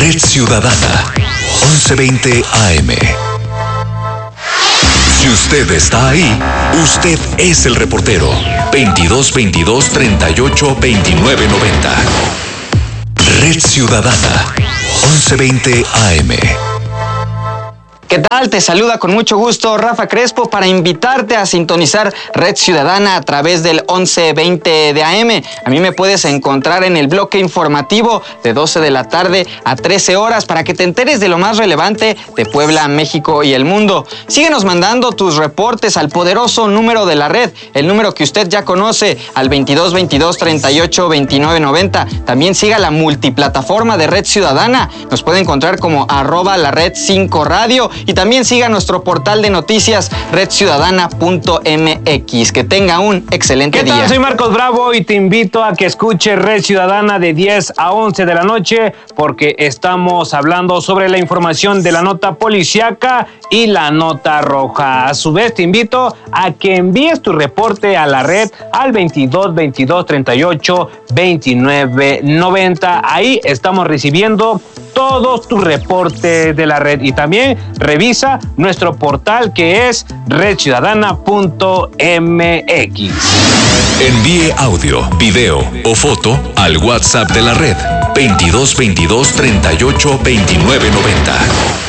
Red Ciudadana, 1120 AM. Si usted está ahí, usted es el reportero. 2222-382990. Red Ciudadana, 1120 AM. ¿Qué tal? Te saluda con mucho gusto Rafa Crespo para invitarte a sintonizar Red Ciudadana a través del 1120 de AM. A mí me puedes encontrar en el bloque informativo de 12 de la tarde a 13 horas para que te enteres de lo más relevante de Puebla, México y el mundo. Síguenos mandando tus reportes al poderoso número de la red, el número que usted ya conoce, al 2222-382990. También siga la multiplataforma de Red Ciudadana. Nos puede encontrar como @lared5radio. Y también siga nuestro portal de noticias redciudadana.mx. Que tenga un excelente día. ¿Qué tal? Soy Marcos Bravo y te invito a que escuches Red Ciudadana de 10 a 11 de la noche porque estamos hablando sobre la información de la nota policíaca y la nota roja. A su vez te invito a que envíes tu reporte a la red al 2222-382990. Ahí estamos recibiendo todos tus reportes de la red y también revisa nuestro portal que es redciudadana.mx. Envíe audio, video o foto al WhatsApp de la red 2222-382990.